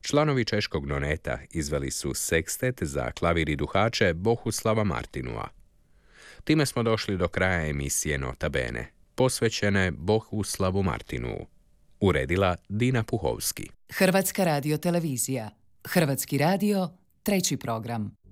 Članovi češkog noneta izveli su sekstet za klavir i duhače Bohuslava Martinua. Time smo došli do kraja emisije Nota Bene, posvećene Bohuslavu Martinuu. Uredila Dina Puhovski. Hrvatska radiotelevizija. Hrvatski radio, 3. program.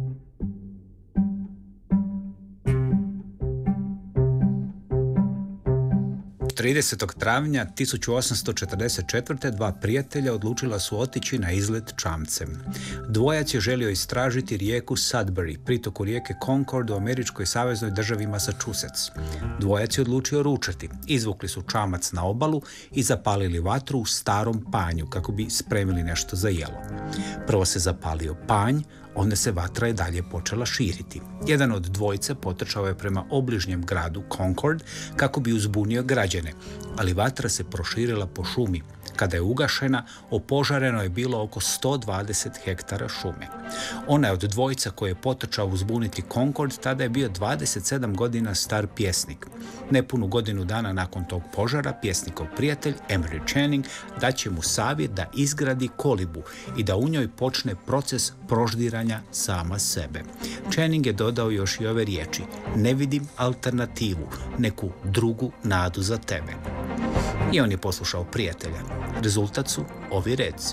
30. travnja 1844. dva prijatelja odlučila su otići na izlet čamcem. Dvojac je želio istražiti rijeku Sudbury, pritoku rijeke Concord u američkoj saveznoj državi Massachusetts. Dvojac je odlučio ručati. Izvukli su čamac na obalu i zapalili vatru u starom panju kako bi spremili nešto za jelo. Prvo se zapalio panj, onda se vatra i dalje počela širiti. Jedan od dvojice potrčao je prema obližnjem gradu Concord kako bi uzbunio građane, ali vatra se proširila po šumi. Kada je ugašena, opožareno je bilo oko 120 hektara šume. Onaj od dvojica koji je potrčao uzbuniti Concord tada je bio 27 godina star pjesnik. Nepunu godinu dana nakon tog požara, pjesnikov prijatelj Emery Channing daće mu savjet da izgradi kolibu i da u njoj počne proces proždiranja sama sebe. Channing je dodao još i ove riječi: ne vidim alternativu, neku drugu nadu za tebe. I on je poslušao prijatelja. Rezultat su ovi reci.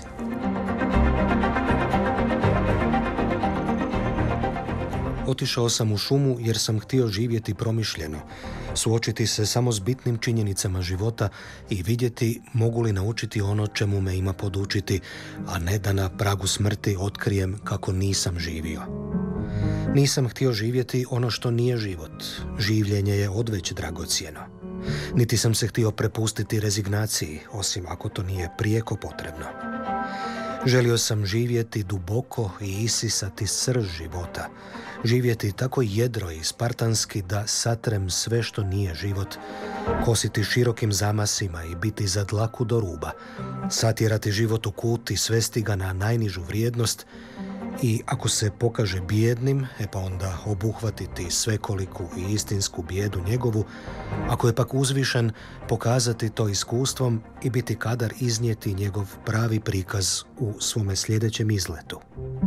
Otišao sam u šumu jer sam htio živjeti promišljeno, suočiti se samo s bitnim činjenicama života i vidjeti mogu li naučiti ono čemu me ima podučiti, a ne da na pragu smrti otkrijem kako nisam živio. Nisam htio živjeti ono što nije život. Življenje je odveć dragocjeno. Niti sam se htio prepustiti rezignaciji, osim ako to nije prijeko potrebno. Želio sam živjeti duboko i isisati srž života. Živjeti tako jedro i spartanski da satrem sve što nije život. Kositi širokim zamasima i biti za dlaku do ruba. Satjerati život u kut i svesti ga na najnižu vrijednost. I ako se pokaže bijednim, pa onda obuhvatiti svekoliku i istinsku bijedu njegovu. Ako je pak uzvišen, pokazati to iskustvom i biti kadar iznijeti njegov pravi prikaz u svome sljedećem izletu.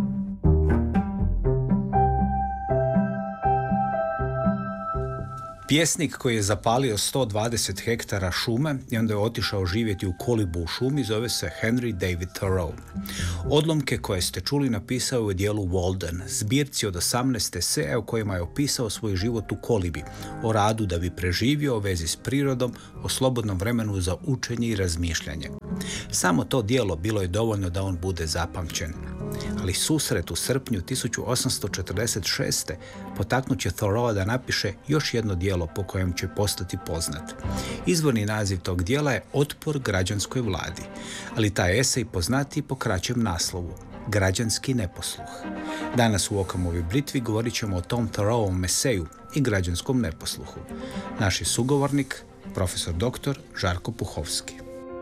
Pjesnik koji je zapalio 120 hektara šume i onda je otišao živjeti u kolibu u šumi zove se Henry David Thoreau. Odlomke koje ste čuli napisao u djelu Walden, zbirci od 18 eseja u kojima je opisao svoj život u kolibi, o radu da bi preživio, o vezi s prirodom, o slobodnom vremenu za učenje i razmišljanje. Samo to djelo bilo je dovoljno da on bude zapamćen. Ali susret u srpnju 1846. potaknut će Thoreau da napiše još jedno djelo po kojem će postati poznat. Izvorni naziv tog djela je Otpor građanskoj vladi, ali taj esej poznati po kraćem naslovu Građanski neposluh. Danas u Okamovoj britvi govorit ćemo o tom Thoreauovom eseju i građanskom neposluhu. Naš je sugovornik, profesor dr. Žarko Puhovski.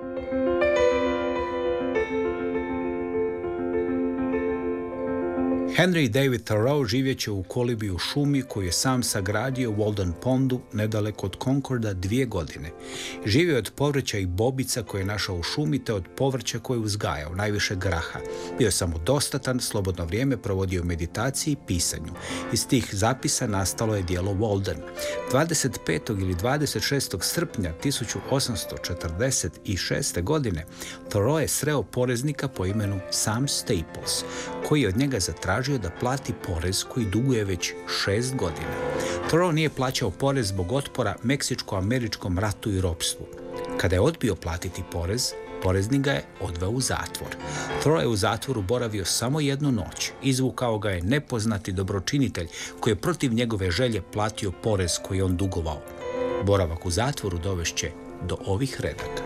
Henry David Thoreau živjet će u kolibi u šumi koju je sam sagradio u Walden Pondu, nedaleko od Concorda, 2 godine. Živio je od povrća i bobica koje je našao u šumi, te od povrća koje je uzgajao, najviše graha. Bio je samodostatan, slobodno vrijeme provodio u meditaciji i pisanju. Iz tih zapisa nastalo je djelo Walden. 25. ili 26. srpnja 1846. godine Thoreau je sreo poreznika po imenu Sam Staples, koji je od njega zatražio da plati porez koji duguje već 6 godina. Thoreau nije plaćao porez zbog otpora Meksičko-američkom ratu i ropstvu. Kada je odbio platiti porez, poreznik ga je odveo u zatvor. Thoreau je u zatvoru boravio samo 1 noć. Izvukao ga je nepoznati dobročinitelj koji je protiv njegove želje platio porez koji je on dugovao. Boravak u zatvoru dovešće do ovih redaka.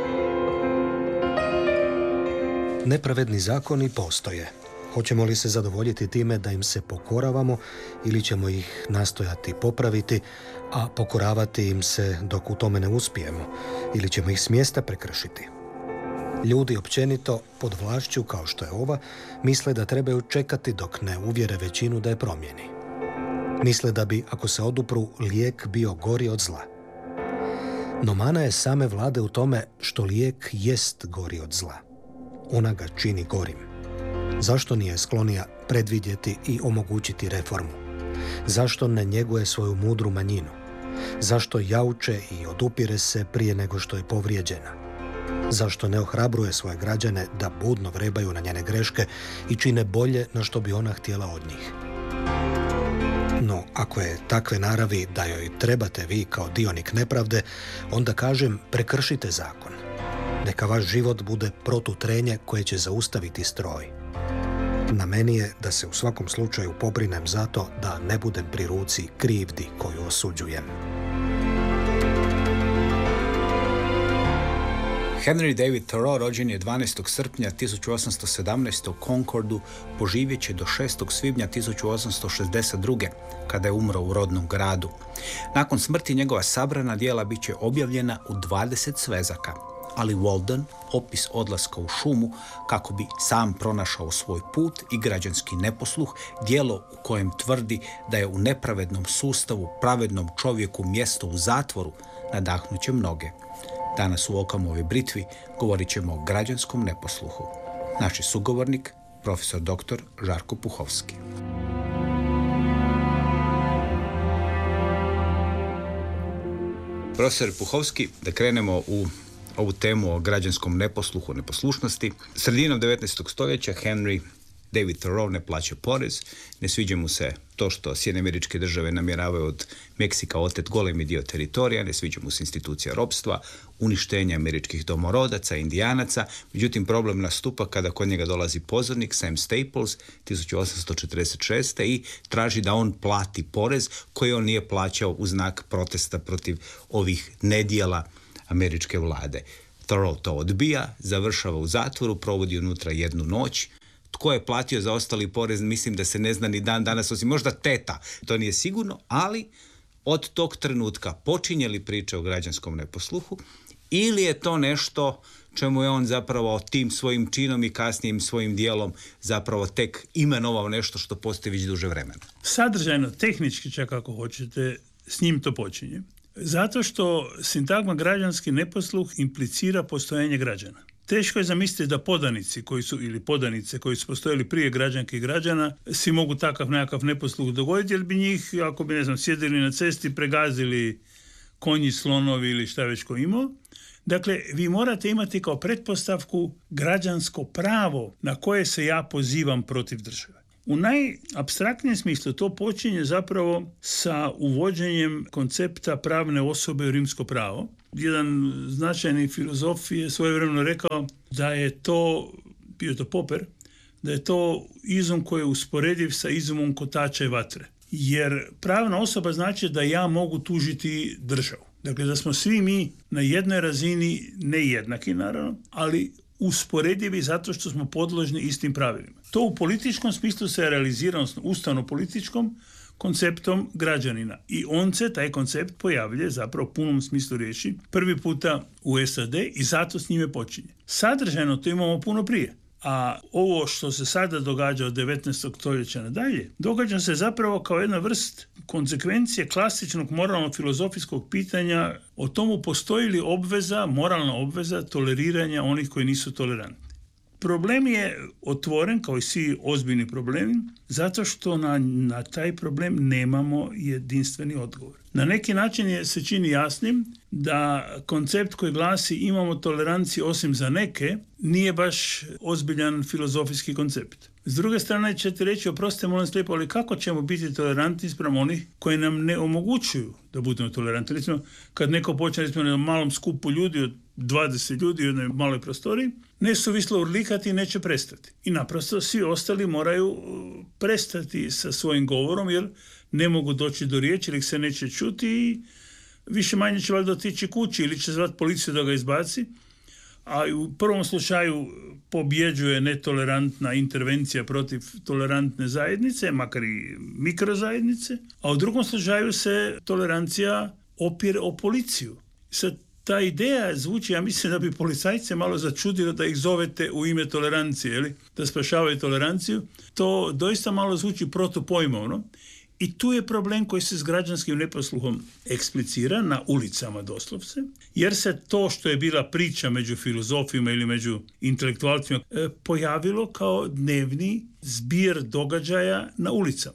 Nepravedni zakoni postoje. Hoćemo li se zadovoljiti time da im se pokoravamo ili ćemo ih nastojati popraviti, a pokoravati im se dok u tome ne uspijemo, ili ćemo ih s mjesta prekršiti? Ljudi općenito, pod vlašću kao što je ova, misle da trebaju čekati dok ne uvjere većinu da je promijeni. Misle da bi, ako se odupru, lijek bio gori od zla. No mana je same vlade u tome što lijek jest gori od zla. ona ga čini gorim? Zašto nije sklonija predvidjeti i omogućiti reformu? Zašto ne njeguje svoju mudru manjinu? Zašto jauče i odupire se prije nego što je povrijeđena? Zašto ne ohrabruje svoje građane da budno vrebaju na njene greške i čine bolje na što bi ona htjela od njih? No, ako je takve naravi da joj trebate vi kao dionik nepravde, onda kažem, prekršite zakon. Neka vaš život bude protutrenje koje će zaustaviti stroj. Na meni je da se u svakom slučaju pobrinem za to da ne budem pri ruci krivdi koju osuđujem. Henry David Thoreau rođen je 12. srpnja 1817. u Concordu, poživjet će do 6. svibnja 1862. kada je umro u rodnom gradu. Nakon smrti njegova sabrana djela bit će objavljena u 20 svezaka, ali Walden, opis odlaska u šumu kako bi sam pronašao svoj put i građanski neposluh, djelo u kojem tvrdi da je u nepravednom sustavu pravednom čovjeku mjesto u zatvoru, nadahnuće mnoge. Danas u Okamovoj britvi govorit ćemo o građanskom neposluhu. Naš je sugovornik, profesor dr. Žarko Puhovski. Profesor Puhovski, da krenemo u ovu temu o građanskom neposluhu, neposlušnosti. Sredinom 19. stoljeća Henry David Thoreau ne plaća porez, ne sviđa mu se to što Sjedinjene Američke Države namjeravaju od Meksika otet golemi dio teritorija, ne sviđa mu se institucija ropstva, uništenje američkih domorodaca, indijanaca. Međutim, problem nastupa kada kod njega dolazi pozornik Sam Staples 1846. i traži da on plati porez koji on nije plaćao u znak protesta protiv ovih nedjela američke vlade. Thoreau to odbija, završava u zatvoru, provodi unutra jednu noć. Tko je platio za ostali porez, mislim da se ne zna ni dan danas, osim možda teta. To nije sigurno, ali od tog trenutka počinje li priča o građanskom neposluhu ili je to nešto čemu je on zapravo tim svojim činom i kasnijim svojim dijelom zapravo tek imenovao nešto što postoji već duže vremena? Sadržajno, tehnički čak ako hoćete, s njim to počinje. Zato što sintagma građanski neposluh implicira postojanje građana. Teško je zamisliti da podanici koji su, ili podanice koji su postojali prije građanke i građana, si mogu takav nekakav neposluh dogoditi, jer bi njih, ako bi, ne znam, sjedili na cesti, pregazili konji, slonovi ili šta već ko imao. Dakle, vi morate imati kao pretpostavku građansko pravo na koje se ja pozivam protiv države. U najapstraktnijem smislu to počinje zapravo sa uvođenjem koncepta pravne osobe u rimsko pravo. Jedan značajni filozof je svojevremeno rekao da je to, bio to Popper, da je to izum koji je usporediv sa izumom kotača i vatre. Jer pravna osoba znači da ja mogu tužiti državu. Dakle, da smo svi mi na jednoj razini, ne jednaki naravno, ali usporedivi zato što smo podložni istim pravilima. To u političkom smislu se realizira, ustavno-političkom konceptom građanina. I on se, taj koncept, pojavlja zapravo u punom smislu riječi prvi puta u SAD i zato s njime počinje. Sadržajno to imamo puno prije. A ovo što se sada događa od 19. stoljeća nadalje, događa se zapravo kao jedna vrst konsekvencije klasičnog moralno-filozofijskog pitanja o tomu postoji li obveza, moralna obveza toleriranja onih koji nisu tolerantni. Problem je otvoren, kao i svi ozbiljni problemi, zato što na taj problem nemamo jedinstveni odgovor. Na neki način se čini jasnim da koncept koji glasi imamo toleranciju osim za neke, nije baš ozbiljan filozofijski koncept. S druge strane ćete reći, oprostite, molim vas lijepo, ali kako ćemo biti tolerantni spram onih koji nam ne omogućuju da budemo tolerantni? Recimo, kad neko počne recimo, na malom skupu ljudi od 20 ljudi u jednoj maloj prostoriji, nesuvislo urlikati neće prestati. I naprosto svi ostali moraju prestati sa svojim govorom jer ne mogu doći do riječi ili ih se neće čuti i više manje će valjda otići kući ili će zvati policiju da ga izbaci. A u prvom slučaju pobjeđuje netolerantna intervencija protiv tolerantne zajednice, makar i mikrozajednice, a u drugom slučaju se tolerancija opire o policiju. Sad, ta ideja zvuči, ja mislim da bi policajce malo začudilo da ih zovete u ime tolerancije, da spašavaju toleranciju. To doista malo zvuči protupojmovno I tu je problem koji se s građanskim neposluhom eksplicira na ulicama doslovce, jer se to što je bila priča među filozofima ili među intelektualcima pojavilo kao dnevni zbir događaja na ulicama.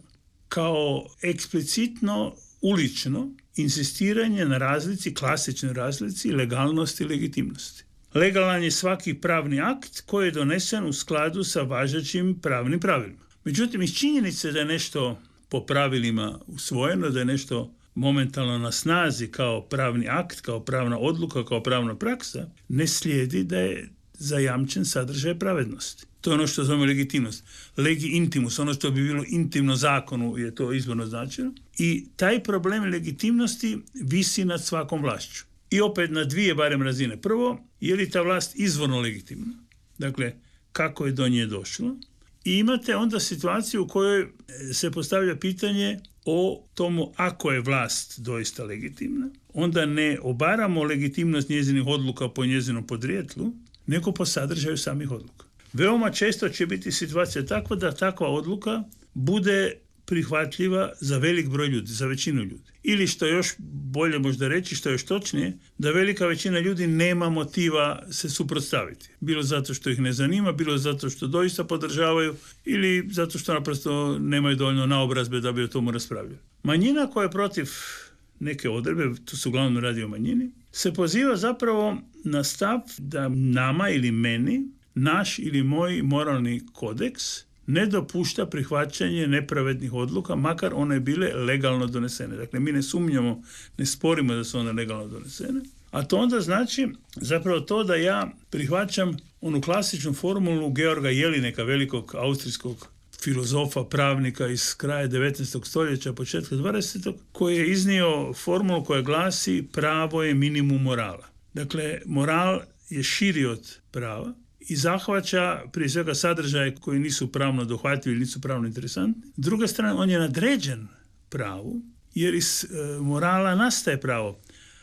Kao eksplicitno ulično insistiranje na razlici, klasičnoj razlici, legalnosti i legitimnosti. Legalan je svaki pravni akt koji je donesen u skladu sa važećim pravnim pravilima. Međutim, iz činjenice da je nešto po pravilima usvojeno, da je nešto momentalno na snazi kao pravni akt, kao pravna odluka, kao pravna praksa, ne slijedi da je zajamčen sadržaj pravednosti. To je ono što zovemo legitimnost. Legi intimus, ono što bi bilo intimno zakonu, je to izvorno značeno. I taj problem legitimnosti visi nad svakom vlašću. I opet na dvije barem razine. Prvo, je li ta vlast izvorno legitimna? Dakle, kako je do nje došlo? I imate onda situaciju u kojoj se postavlja pitanje o tomu ako je vlast doista legitimna, onda ne obaramo legitimnost njezinih odluka po njezinom podrijetlu, nego po sadržaju samih odluka. Veoma često će biti situacija takva da takva odluka bude prihvatljiva za velik broj ljudi, za većinu ljudi. Ili što još bolje možda reći, što još točnije, da velika većina ljudi nema motiva se suprotstaviti. Bilo zato što ih ne zanima, bilo zato što doista podržavaju ili zato što naprosto nemaju dovoljno naobrazbe da bi o tomu raspravljali. Manjina koja je protiv neke odredbe, tu se uglavnom radi o manjini, se poziva zapravo na stav da nama ili meni, naš ili moj moralni kodeks ne dopušta prihvaćanje nepravednih odluka, makar one bile legalno donesene. Dakle, mi ne sumnjamo, ne sporimo da su one legalno donesene, a to onda znači zapravo to da ja prihvaćam onu klasičnu formulu Georga Jelineka, velikog austrijskog filozofa, pravnika iz kraja 19. stoljeća, početka 20. koji je iznio formulu koja glasi pravo je minimum morala. Dakle, moral je širi od prava i zahvaća prije svega sadržaje koji nisu pravno dohvatljivi, nisu pravno interesantni. S druge strane, on je nadređen pravu, jer iz morala nastaje pravo.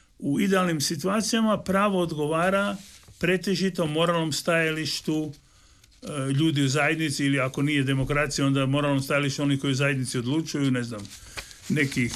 U idealnim situacijama pravo odgovara pretežito moralnom stajalištu ljudi u zajednici, ili ako nije demokracija, onda moralnom stajalištu onih koji u zajednici odlučuju, ne znam, nekih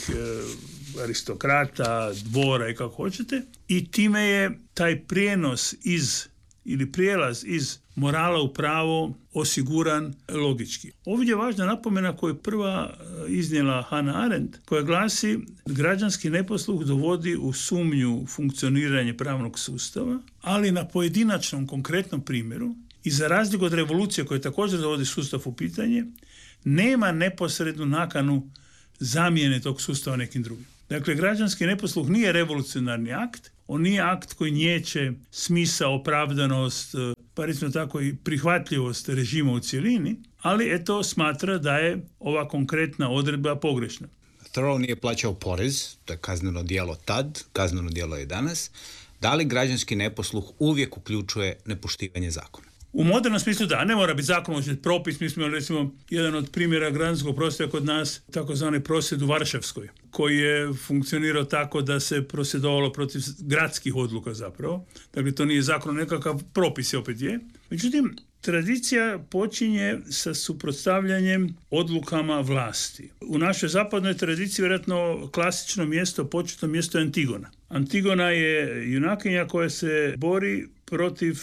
aristokrata, dvora i kako hoćete. I time je taj prijenos ili prijelaz iz morala u pravo osiguran logički. Ovdje je važna napomena koju je prva iznijela Hannah Arendt, koja glasi građanski neposluh dovodi u sumnju funkcioniranje pravnog sustava, ali na pojedinačnom konkretnom primjeru i za razliku od revolucije koja također dovodi sustav u pitanje, nema neposrednu nakanu zamjene tog sustava nekim drugim. Dakle, građanski neposluh nije revolucionarni akt, on nije akt koji niječe smisao, opravdanost, pa recimo tako i prihvatljivost režima u cjelini, ali eto smatra da je ova konkretna odredba pogrešna. Thoreau nije plaćao porez, to je kazneno djelo tad, kazneno djelo je danas. Da li građanski neposluh uvijek uključuje nepoštivanje zakona? U modernom smislu da, ne mora biti zakon, može biti propis. Mi smo imali recimo jedan od primjera građanskog prosvjeda kod nas, takozvani prosvjed u Varšavskoj, koji je funkcionirao tako da se prosvjedovalo protiv gradskih odluka zapravo. Dakle, to nije zakon, nekakav propis je opet je. Međutim, tradicija počinje sa suprotstavljanjem odlukama vlasti. U našoj zapadnoj tradiciji vjerojatno klasično mjesto, početno mjesto je Antigona. Antigona je junakinja koja se bori protiv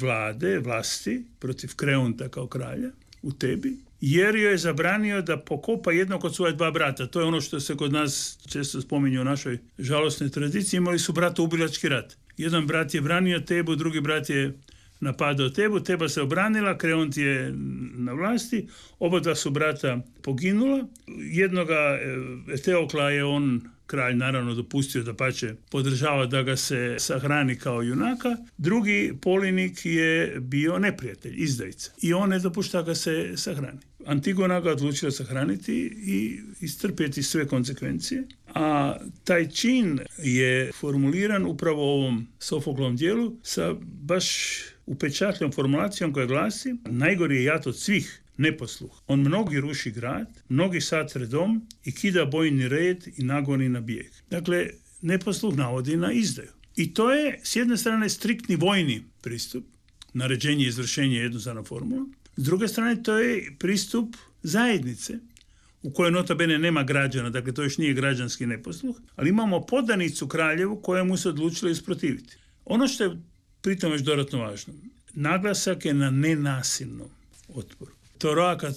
vlasti, protiv Kreonta kao kralja u Tebi, jer joj je zabranio da pokopa jednog od svoja dva brata. To je ono što se kod nas često spominje u našoj žalosnoj tradiciji. Imali su bratoubilački rat. Jedan brat je branio Tebu, drugi brat je napadao Tebu, Teba se obranila, Kreont je na vlasti, oba dva su brata poginula. Jednoga Eteokla je on, kralj, naravno dopustio da pače podržava da ga se sahrani kao junaka. Drugi Polinik je bio neprijatelj, izdajica. I on ne dopušta ga se sahrani. Antigona ga odlučila sahraniti i istrpjeti sve konsekvencije. A taj čin je formuliran upravo u ovom Sofoklovom dijelu sa baš upečatljom formulacijom koja glasi: najgori je jad od svih neposluh. On mnogi ruši grad, mnogi satre dom i kida bojni red i nagoni na bijeg. Dakle, neposluh navodi na izdaju. I to je, s jedne strane, striktni vojni pristup, naređenje i izvršenje jednostavna formula. S druge strane, to je pristup zajednice u kojoj nota bene nema građana, dakle to još nije građanski neposluh, ali imamo podanicu kraljevu kojemu se odlučila isprotiviti. Ono što je pritom još dodatno važno, naglasak je na nenasilnom otporu. Toroa kad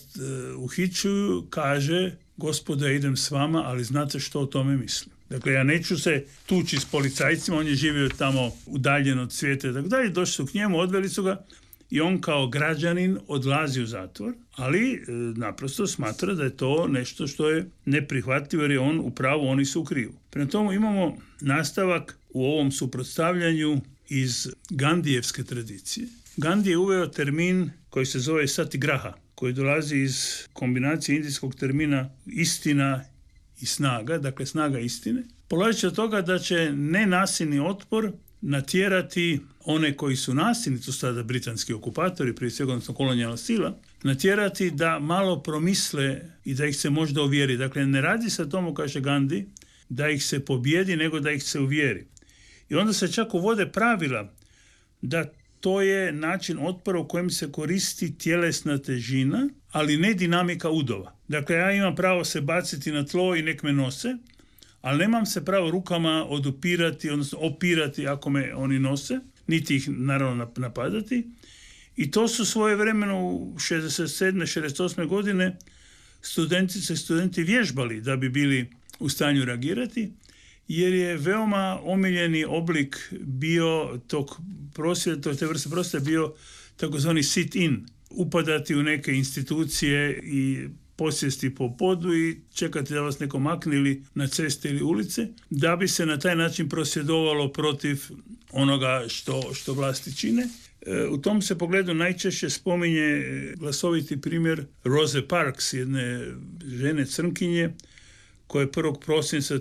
uhićuju kaže, gospodo, ja idem s vama, ali znate što o tome mislim. Dakle, ja neću se tući s policajcima, on je živio tamo udaljen od svijeta i tako dalje, došli su k njemu, odveli su ga i on kao građanin odlazi u zatvor, ali naprosto smatra da je to nešto što je neprihvatljivo jer je on u pravu, oni su u krivu. Prema tomu imamo nastavak u ovom suprotstavljanju iz Gandijevske tradicije. Gandhi je uveo termin koji se zove satigraha, koji dolazi iz kombinacije indijskog termina istina i snaga, dakle snaga istine. Polazeći od toga da će nenasilni otpor natjerati one koji su nasilni, to su sada britanski okupatori, prije svega odnosno kolonijalna sila, natjerati da malo promisle i da ih se možda uvjeri. Dakle, ne radi se o tomu, kaže Gandhi, da ih se pobjedi, nego da ih se uvjeri. I onda se čak uvode pravila da to je način otpora u kojem se koristi tjelesna težina, ali ne dinamika udova. Dakle, ja imam pravo se baciti na tlo i nek me nose, ali nemam se pravo rukama odupirati, odnosno opirati ako me oni nose, niti ih naravno napadati. I to su svojevremeno u 67. 68. godine studentice i studenti vježbali da bi bili u stanju reagirati, jer je veoma omiljeni oblik bio tog prosvjeda, te vrste prosvjeda bio takozvani sit-in, upadati u neke institucije i posjesti po podu i čekati da vas neko makne ili na ceste ili ulice, da bi se na taj način prosvjedovalo protiv onoga što vlasti čine. U tom se pogledu najčešće spominje glasoviti primjer Rose Parks, jedne žene crnkinje, koja je 1. prosinca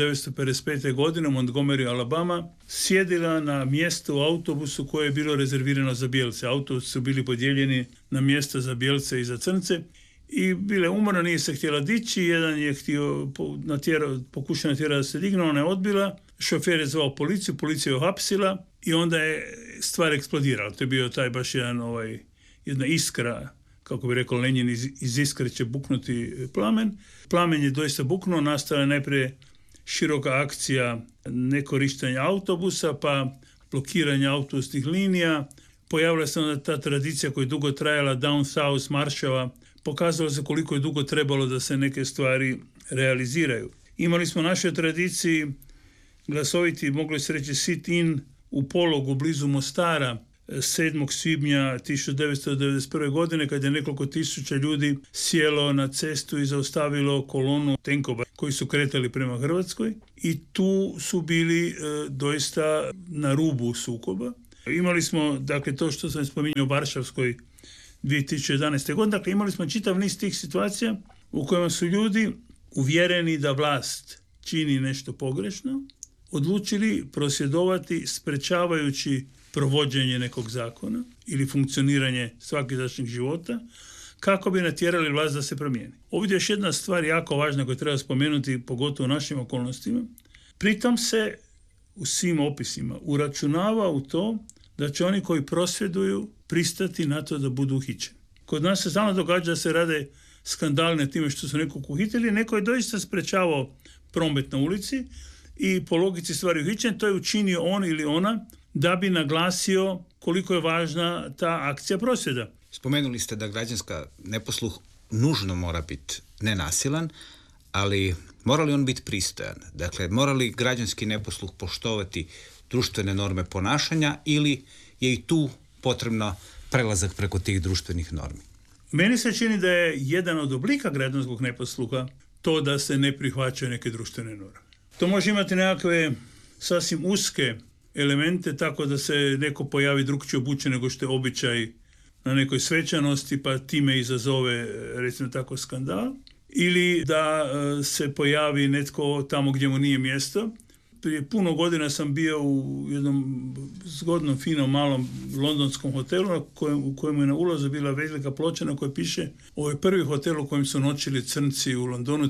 1955. godine u Montgomery, Alabama, sjedila na mjesto u autobusu koje je bilo rezervirano za bijelce. Autobusi su bili podijeljeni na mjesta za bijelce i za crnce i bila je umorna, nije se htjela dići, jedan je htio pokušati natjerati da se digne, ona je odbila, šofer je zvao policiju, policija je ohapsila i onda je stvar eksplodirala. To je bio taj baš jedna iskra, kako bi rekao Lenin, iz iskre će buknuti plamen. Plamen je doista buknuo, nastala je najprije široka akcija nekorištenja autobusa, pa blokiranja autobusnih linija. Pojavila se onda ta tradicija koja je dugo trajala, down south maršava. Pokazalo se koliko je dugo trebalo da se neke stvari realiziraju. Imali smo u našoj tradiciji glasoviti, mogli se reći sit-in u Pologu blizu Mostara, 7. svibnja 1991. godine, kad je nekoliko tisuća ljudi sjelo na cestu i zaustavilo kolonu tenkova koji su kretali prema Hrvatskoj i tu su bili doista na rubu sukoba. Imali smo, dakle, to što sam spominjao u Varšavskoj 2011. godine, dakle, imali smo čitav niz tih situacija u kojima su ljudi uvjereni da vlast čini nešto pogrešno, odlučili prosvjedovati sprečavajući provođenje nekog zakona ili funkcioniranje svakidašnjeg života, kako bi natjerali vlast da se promijeni. Ovdje je još jedna stvar jako važna koju treba spomenuti, pogotovo u našim okolnostima. Pritom se u svim opisima uračunava u to da će oni koji prosvjeduju pristati na to da budu uhićeni. Kod nas se stalno događa da se rade skandali na time što su nekog uhitili, neko je doista sprečavao promet na ulici i po logici stvari uhićen, to je učinio on ili ona da bi naglasio koliko je važna ta akcija prosvjeda. Spomenuli ste da građanska neposluh nužno mora biti nenasilan, ali mora li on biti pristojan? Dakle, mora li građanski neposluh poštovati društvene norme ponašanja ili je i tu potrebno prelazak preko tih društvenih normi? Meni se čini da je jedan od oblika građanskog neposluha to da se ne prihvaćaju neke društvene norme. To može imati nekakve sasvim uske elemente, tako da se neko pojavi drukčije obučen nego što je običaj na nekoj svečanosti, pa time izazove, recimo tako, skandal. Ili da se pojavi netko tamo gdje mu nije mjesto. Prije puno godina sam bio u jednom zgodnom, finom, malom londonskom hotelu u kojemu je na ulazu bila velika ploča na kojoj piše: ovo je prvi hotel u kojem su noćili crnci u Londonu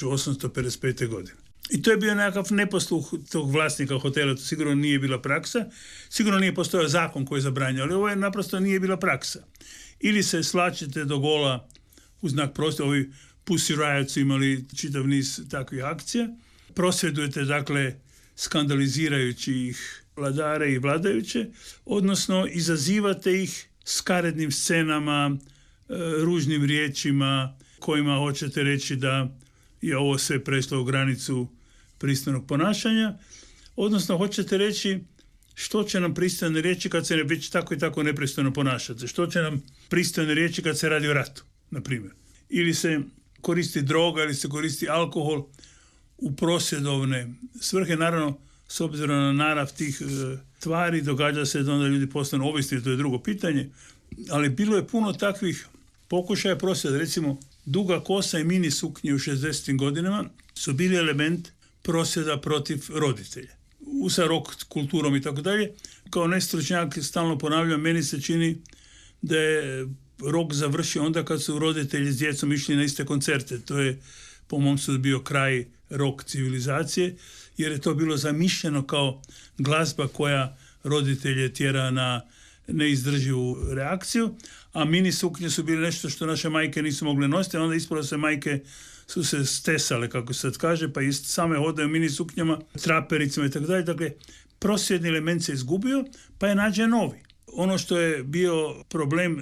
1855. godine. I to je bio nekakav neposluh tog vlasnika hotela, to sigurno nije bila praksa, sigurno nije postojao zakon koji je zabranjao, ali ovo je naprosto nije bila praksa. Ili se slačite do gola u znak prosvjeda, ovi Pussy Riot su imali čitav niz takvih akcija. Prosvjedujete, dakle, skandalizirajući ih vladare i vladajuće, odnosno izazivate ih skarednim scenama, ružnim riječima kojima hoćete reći da je ovo sve prešlo u granicu pristojnog ponašanja, odnosno hoćete reći što će nam pristojne riječi kad se već tako i tako nepristojno ponašate, što će nam pristojne riječi kad se radi o ratu, na primjer. Ili se koristi droga, ili se koristi alkohol u prosvjedovne svrhe, naravno, s obzirom na narav tih tvari, događa se da onda ljudi postanu ovisni, to je drugo pitanje, ali bilo je puno takvih pokušaja prosvjeda. Recimo, duga kosa i mini suknje u 60. godinama su bili element prosvjeda protiv roditelja. Sa rock kulturom i tako dalje. Kao nestručnjak stalno ponavljam, meni se čini da je rock završio onda kad su roditelji s djecom išli na iste koncerte. To je, po mom sudu, bio kraj rock civilizacije, jer je to bilo zamišljeno kao glazba koja roditelje tjera na neizdrživu reakciju, a mini suknje su bile nešto što naše majke nisu mogle nositi, a onda ispalo se majke su se stesale, kako se sad kaže, pa i same hodaju mini suknjama, trapericama i tako dalje. Dakle, prosvjedni element se izgubio, pa je nađen novi. Ono što je bio problem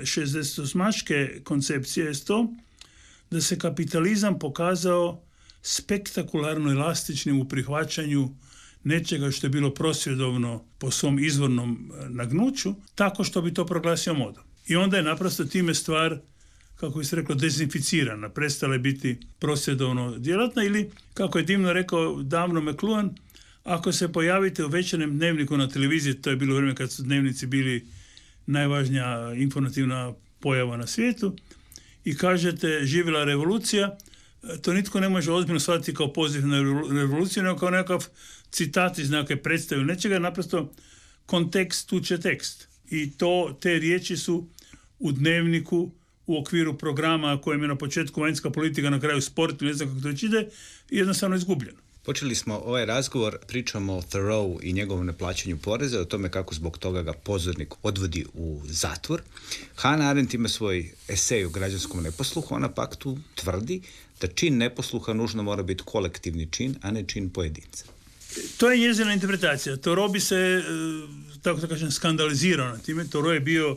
68-ške koncepcije je to da se kapitalizam pokazao spektakularno elastičnim u prihvaćanju nečega što je bilo prosvjedovno po svom izvornom nagnuću, tako što bi to proglasio modom. I onda je naprosto time stvar, kako bi se reklo, dezinficirana, prestala je biti prosvjedovno djelatna, ili, kako je divno rekao davno McLuhan, ako se pojavite u večernjem dnevniku na televiziji, to je bilo vrijeme kad su dnevnici bili najvažnija informativna pojava na svijetu, i kažete živjela revolucija, to nitko ne može ozbiljno shvatiti kao poziv na revoluciju, nego kao nekakav citat iz nekakve predstave nečega, naprosto kontekst tuče tekst. I te riječi su u dnevniku, u okviru programa kojem je na početku vanjska politika, na kraju sport, ne znam kako to već ide, jednostavno izgubljeno. Počeli smo ovaj razgovor, pričamo o Thoreau i njegovom neplaćanju poreza, o tome kako zbog toga ga pozornik odvodi u zatvor. Hannah Arendt ima svoj esej o građanskom neposluhu, ona pak tu tvrdi da čin neposluha nužno mora biti kolektivni čin, a ne čin pojedinca. To je njezina interpretacija. Thoreau bi se, tako da kažem, skandalizirao na time. Thoreau je bio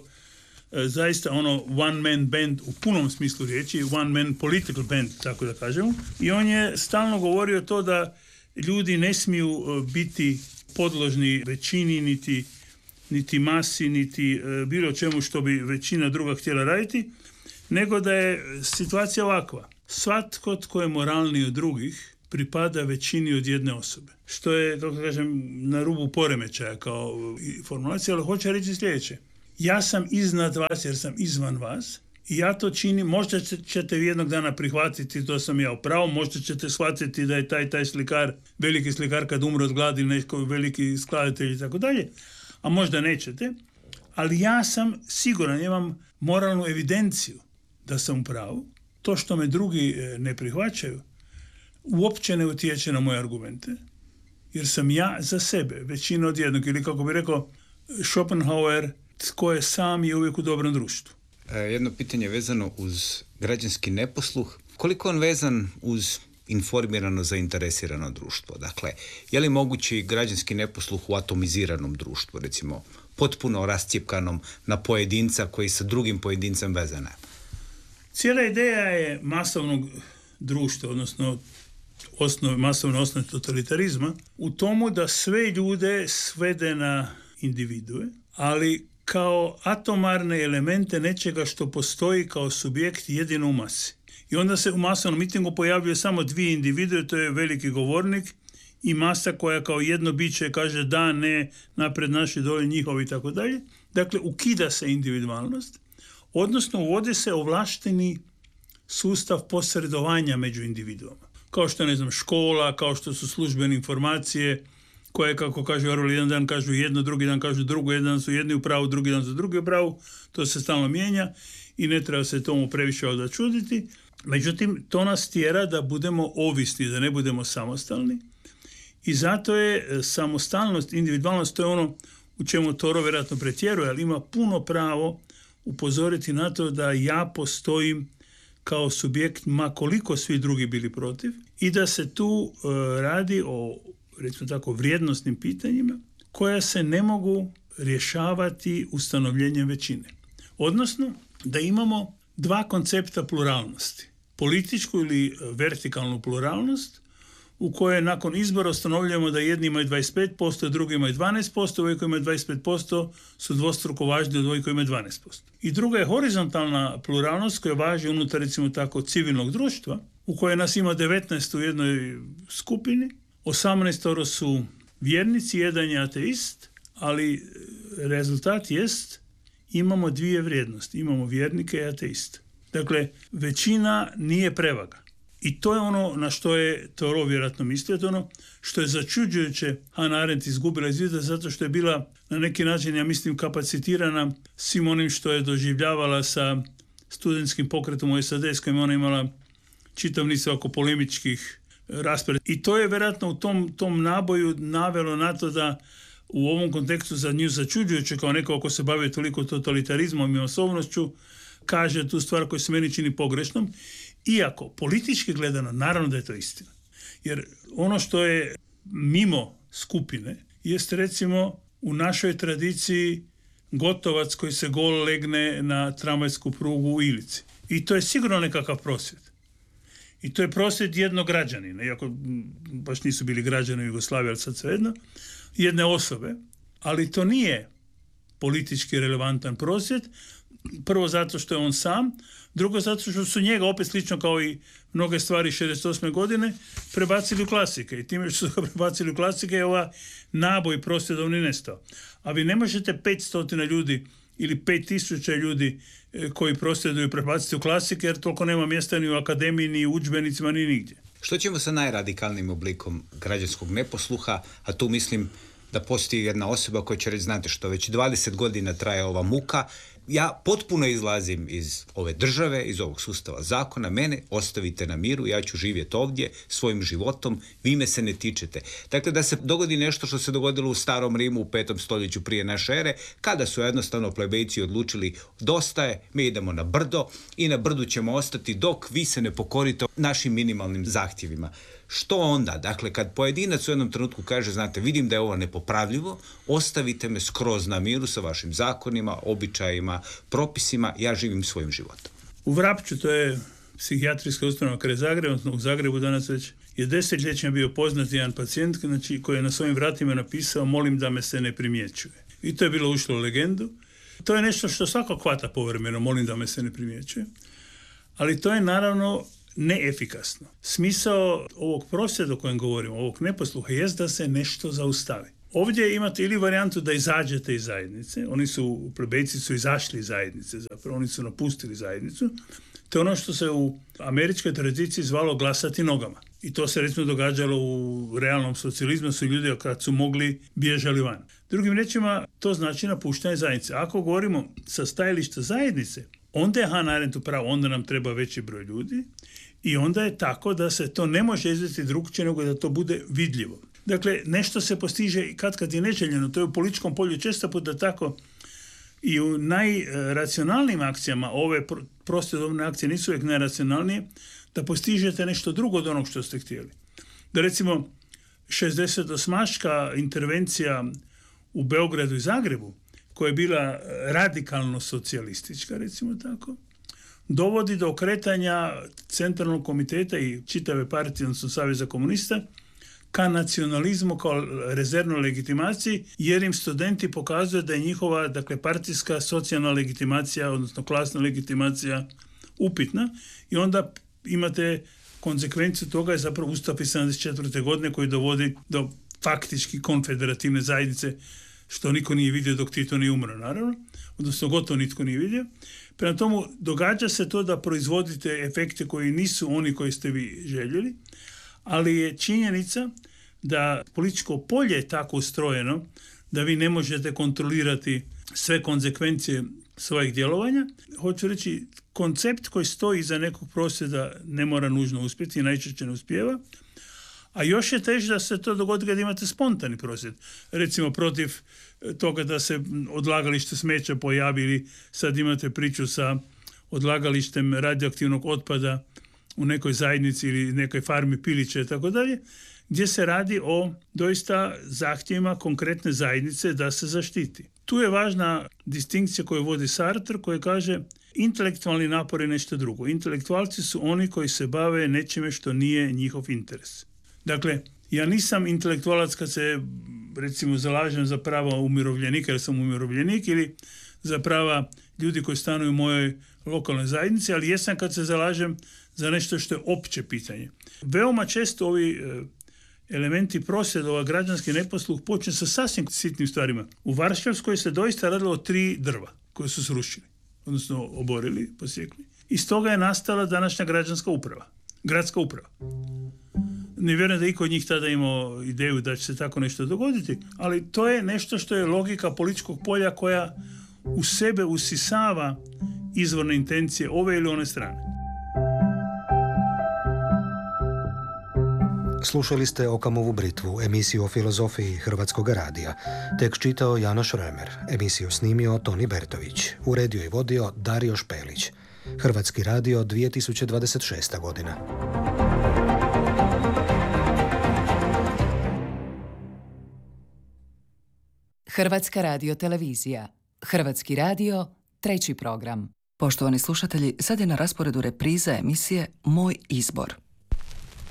zaista one man band u punom smislu riječi, one man political band, tako da kažemo. I on je stalno govorio to da ljudi ne smiju biti podložni većini, niti masi, niti bilo čemu što bi većina druga htjela raditi, nego da je situacija ovakva. Svatko tko je moralniji od drugih pripada većini od jedne osobe. Što je, kako kažem, na rubu poremećaja kao formulacija, ali hoće reći sljedeće. Ja sam iznad vas jer sam izvan vas i ja to činim, možda ćete jednog dana prihvatiti, to sam ja upravo, možda ćete shvatiti da je taj slikar, veliki slikar kad umre od gladi ili neki veliki skladatelj i tako dalje, a možda nećete, ali ja sam siguran, imam moralnu evidenciju da sam upravo. To što me drugi ne prihvaćaju uopće ne utječe na moje argumente, jer sam ja za sebe većina od jednog, ili kako bi rekao Schopenhauer, tko je sam je uvijek u dobrom društvu. Jedno pitanje vezano uz građanski neposluh. Koliko on vezan uz informirano, zainteresirano društvo? Dakle, je li mogući građanski neposluh u atomiziranom društvu, recimo potpuno rascjepkanom na pojedinca koji sa drugim pojedincem veze nema? Cijela ideja je masovnog društva, odnosno masovne osnove totalitarizma, u tomu da sve ljude svede na individue, ali kao atomarne elemente nečega što postoji kao subjekt jedino u masi. I onda se u masovnom mitingu pojavljuje samo dvije individue, to je veliki govornik i masa koja kao jedno biće kaže da, ne, napred naši, dole njihovi i tako dalje. Dakle, ukida se individualnost, odnosno uvodi se ovlašteni sustav posredovanja među individuama. Kao što je, škola, kao što su službene informacije, koje, kako kaže Orwell, jedan dan kažu jedno, drugi dan kažu drugo, jedan dan su jedni u pravu, drugi dan su drugi u pravu, to se stalno mijenja i ne treba se tomu previše čuditi. Međutim, to nas tjera da budemo ovisni, da ne budemo samostalni i zato je samostalnost, individualnost, to je ono u čemu Thoreau vjerojatno pretjeruje, ali ima puno pravo upozoriti na to da ja postojim kao subjekt, ma koliko svi drugi bili protiv, i da se tu radi o, recimo tako, vrijednosnim pitanjima koja se ne mogu rješavati ustanovljenjem većine. Odnosno, da imamo dva koncepta pluralnosti. Političku ili vertikalnu pluralnost, u kojoj nakon izbora ustanovljujemo da jedni imaju 25%, drugi imaju 12%, ovi koji imaju 25% su dvostruko važni od ovih koji imaju 12%. I druga je horizontalna pluralnost koja važi unutar, recimo tako, civilnog društva, u kojoj nas ima 19 u jednoj skupini, 18 su vjernici, jedan je ateist, ali rezultat jest imamo dvije vrijednosti, imamo vjernike i ateiste. Dakle, većina nije prevaga. I to je ono na što je Thoreau vjerojatno mislio, ono što je začuđujuće Hannah Arendt izgubila iz vida, zato što je bila na neki način, ja mislim, kapacitirana svim onim što je doživljavala sa studentskim pokretom u SAD, s kojim ona imala čitav niz oko polemičkih rasprava. I to je vjerojatno u tom naboju navelo na to da u ovom kontekstu za nju začuđujuće, kao neko ko se bavi toliko totalitarizmom i osobnošću, kaže tu stvar koja se meni čini pogrešnom, iako politički gledano naravno da je to istina. Jer ono što je mimo skupine jest, recimo, u našoj tradiciji Gotovac koji se gol legne na tramvajsku prugu u Ilici. I to je sigurno nekakav prosvjed. I to je prosvjed jednog građanina, iako baš nisu bili građani Jugoslavije, ali sad svejedno, jedne osobe, ali to nije politički relevantan prosvjed, prvo zato što je on sam, drugo zato što su njega, opet slično kao i mnoge stvari 68. godine, prebacili u klasike. I time što su ga prebacili u klasike je ova naboj prosvjedovni nestao. A vi ne možete 500 ljudi ili 5000 ljudi koji prosvjeduju prebaciti u klasike, jer toliko nema mjesta ni u akademiji, ni u udžbenicima, ni nigdje. Što ćemo sa najradikalnijim oblikom građanskog neposluha, a tu mislim da postoji jedna osoba koja će reći, znate što, već 20 godina traje ova muka, ja potpuno izlazim iz ove države, iz ovog sustava zakona, mene ostavite na miru, ja ću živjeti ovdje svojim životom, vi me se ne tičete. Dakle, da se dogodi nešto što se dogodilo u starom Rimu u 5. stoljeću prije naše ere, kada su jednostavno plebejci odlučili dosta je, mi idemo na brdo i na brdu ćemo ostati dok vi se ne pokorite našim minimalnim zahtjevima. Što onda? Dakle, kad pojedinac u jednom trenutku kaže, znate, vidim da je ovo nepopravljivo, ostavite me skroz na miru sa vašim zakonima, običajima, propisima, ja živim svojim životom. U Vrapču, to je psihijatrijska ustanova kraj Zagreba, odnosno u Zagrebu danas već je desetljećima bio poznat jedan pacijent, znači, koji je na svojim vratima napisao molim da me se ne primjećuje. I to je bilo ušlo u legendu. To je nešto što svako hvata povremeno, molim da me se ne primjećuje. Ali to je naravno neefikasno. Smisao ovog prosvjeda o kojem govorimo, ovog neposluha, jest da se nešto zaustavi. Ovdje imate ili varijantu da izađete iz zajednice, plebejci su izašli iz zajednice, zapravo oni su napustili zajednicu, to je ono što se u američkoj tradiciji zvalo glasati nogama. I to se recimo događalo u realnom socijalizmu, su ljudi kad su mogli bježali van. Drugim riječima, to znači napuštanje zajednice. Ako govorimo sa stajališta zajednice, onda je Hannah Arendt upravo, onda nam treba veći broj ljudi i onda je tako da se to ne može izvesti drugčije nego da to bude vidljivo. Dakle, nešto se postiže kad je neželjeno, to je u političkom polju često puta tako i u najracionalnijim akcijama, ove prosvjedovne akcije nisu uvijek najracionalnije, da postižete nešto drugo od onog što ste htjeli. Da recimo 68. intervencija u Beogradu i Zagrebu, koja je bila radikalno socijalistička, recimo tako, dovodi do okretanja Centralnog komiteta i čitave partije, odnosno Saveza komunista, ka nacionalizmu kao rezervnoj legitimaciji, jer im studenti pokazuju da je njihova, dakle, partijska socijalna legitimacija, odnosno klasna legitimacija upitna, i onda imate konsekvenciju toga je zapravo Ustav iz 74. godine koji dovodi do faktički konfederativne zajednice, što niko nije vidio dok Tito nije umro, naravno, odnosno gotovo nitko nije vidio. Prema tomu, događa se to da proizvodite efekte koji nisu oni koji ste vi željeli, ali je činjenica da političko polje je tako ustrojeno da vi ne možete kontrolirati sve konsekvencije svojih djelovanja. Hoću reći, koncept koji stoji iza nekog prosvjeda ne mora nužno uspjeti i najčešće ne uspijeva, a još je teže da se to dogodi kad imate spontani prosvjed. Recimo protiv toga da se odlagalište smeća pojavi, ili sad imate priču sa odlagalištem radioaktivnog otpada u nekoj zajednici ili nekoj farmi pilića i tako dalje, gdje se radi o doista zahtjevima konkretne zajednice da se zaštiti. Tu je važna distinkcija koju vodi Sartre, koji kaže intelektualni napor je nešto drugo. Intelektualci su oni koji se bave nečime što nije njihov interes. Dakle, ja nisam intelektualac kad se, recimo, zalažem za prava umirovljenika, jer sam umirovljenik, ili za prava ljudi koji stanuju u mojoj lokalnoj zajednici, ali jesam kad se zalažem za nešto što je opće pitanje. Veoma često ovi elementi prosvjeda, građanski neposluh počne sa sasvim sitnim stvarima. U Varšavskoj se doista radilo o 3 drva koje su srušili, odnosno oborili, posjekli. Iz toga je nastala današnja gradska uprava. Ne vjerujem da iko od njih tada imao ideju da će se tako nešto dogoditi, ali to je nešto što je logika političkog polja koja u sebe usisava izvorne intencije ove ili one strane. Slušali ste Okamovu britvu, emisiju o filozofiji Hrvatskog radija. Tekst čitao Janoš Römer, emisiju snimio Toni Bertović, uredio i vodio Dario Špelić. Hrvatski radio, 2026. godina. Hrvatska radiotelevizija. Hrvatski radio, 3. program. Poštovani slušatelji, sad je na rasporedu repriza emisije Moj izbor.